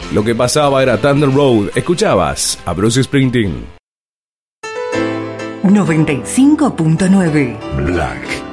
Lo que pasaba era Thunder Road. Escuchabas a Bruce Springsteen. 95.9 Black.